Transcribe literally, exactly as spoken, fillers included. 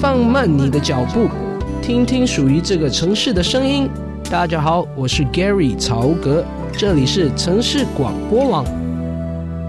放慢你的脚步，听听属于这个城市的声音。大家好，我是 Gary 曹格，这里是城市广播网